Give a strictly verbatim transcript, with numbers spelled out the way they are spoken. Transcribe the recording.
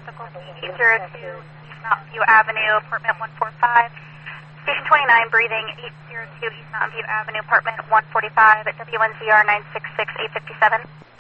typical eight zero two East Mountain View Avenue, apartment one forty-five. Station twenty-nine, breathing eight zero two East Mountain View Avenue, apartment one forty-five at W N Z R nine six six eight five seven.